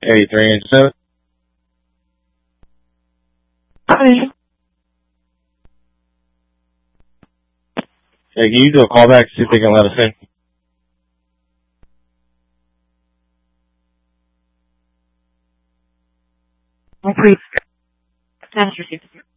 83 and 7. Hi. Hey, can you do a callback to see if they can let us in? Please. Status received.